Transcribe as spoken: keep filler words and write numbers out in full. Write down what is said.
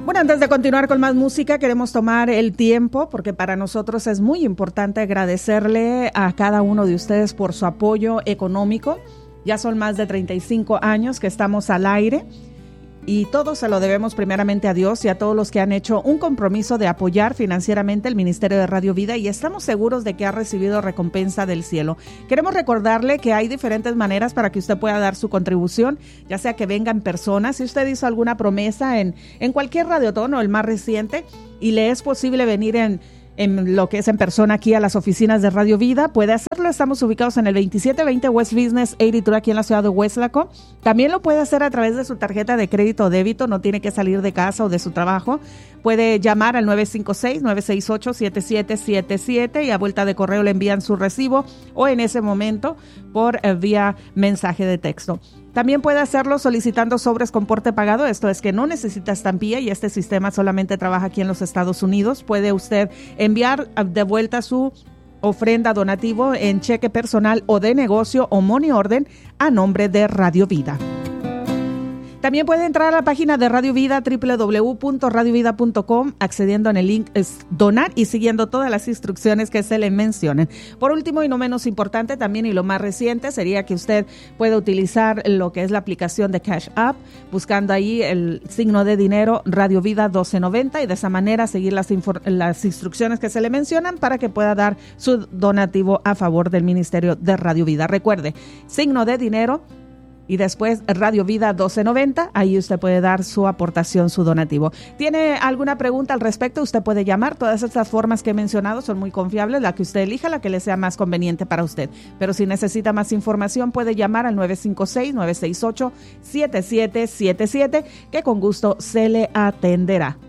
Bueno, antes de continuar con más música, queremos tomar el tiempo porque para nosotros es muy importante agradecerle a cada uno de ustedes por su apoyo económico. Ya son más de treinta y cinco años que estamos al aire y todo se lo debemos primeramente a Dios y a todos los que han hecho un compromiso de apoyar financieramente el Ministerio de Radio Vida, y estamos seguros de que ha recibido recompensa del cielo. Queremos recordarle que hay diferentes maneras para que usted pueda dar su contribución, ya sea que venga en persona, si usted hizo alguna promesa en, en cualquier radiotono, el más reciente, y le es posible venir en en lo que es en persona aquí a las oficinas de Radio Vida, puede hacerlo. Estamos ubicados en el veintisiete veinte West Business ochenta y tres aquí en la ciudad de Weslaco. También lo puede hacer a través de su tarjeta de crédito o débito, no tiene que salir de casa o de su trabajo. Puede llamar al nueve cinco seis, nueve seis ocho, siete siete siete siete y a vuelta de correo le envían su recibo o en ese momento por eh, vía mensaje de texto. También puede hacerlo solicitando sobres con porte pagado, esto es que no necesita estampilla y este sistema solamente trabaja aquí en los Estados Unidos. Puede usted enviar de vuelta su ofrenda donativo en cheque personal o de negocio o money order a nombre de Radio Vida. También puede entrar a la página de Radio Vida, doble u doble u doble u punto radio vida punto com, accediendo en el link es donar y siguiendo todas las instrucciones que se le mencionen. Por último y no menos importante también, y lo más reciente, sería que usted pueda utilizar lo que es la aplicación de Cash App, buscando ahí el signo de dinero Radio Vida doce noventa y de esa manera seguir las, infor- las instrucciones que se le mencionan para que pueda dar su donativo a favor del Ministerio de Radio Vida. Recuerde, signo de dinero y después Radio Vida doce noventa, ahí usted puede dar su aportación, su donativo. ¿Tiene alguna pregunta al respecto? Usted puede llamar. Todas estas formas que he mencionado son muy confiables, la que usted elija, la que le sea más conveniente para usted. Pero si necesita más información, puede llamar al nueve cinco seis, nueve seis ocho, siete siete siete siete, que con gusto se le atenderá.